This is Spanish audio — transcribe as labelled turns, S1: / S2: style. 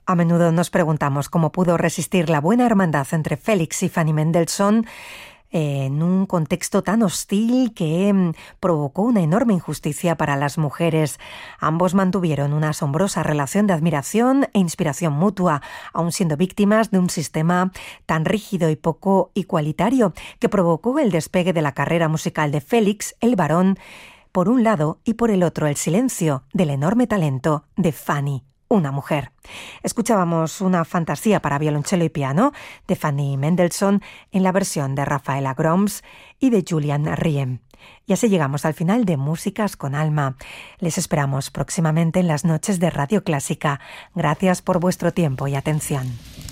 S1: A menudo nos preguntamos cómo pudo resistir la buena hermandad entre Félix y Fanny Mendelssohn en un contexto tan hostil que provocó una enorme injusticia para las mujeres. Ambos mantuvieron una asombrosa relación de admiración e inspiración mutua, aun siendo víctimas de un sistema tan rígido y poco igualitario que provocó el despegue de la carrera musical de Félix, el varón, por un lado, y por el otro el silencio del enorme talento de Fanny, una mujer. Escuchábamos una fantasía para violonchelo y piano de Fanny Mendelssohn en la versión de Rafaela Groms y de Julian Riem. Y así llegamos al final de Músicas con Alma. Les esperamos próximamente en las noches de Radio Clásica. Gracias por vuestro tiempo y atención.